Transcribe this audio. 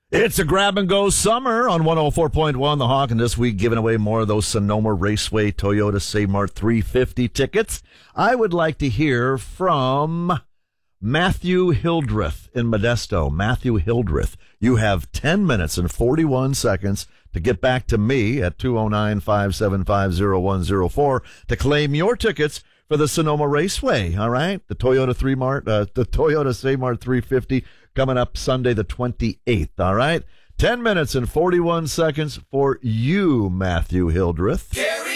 It's a grab-and-go summer on 104.1 The Hawk, and this week giving away more of those Sonoma Raceway Toyota Save Mart 350 tickets. I would like to hear from Matthew Hildreth in Modesto. Matthew Hildreth, you have 10 minutes and 41 seconds to get back to me at 209-575-0104 to claim your tickets for the Sonoma Raceway, all right? The Toyota Save Mart 350 coming up Sunday the 28th, all right? 10 minutes and 41 seconds for you, Matthew Hildreth.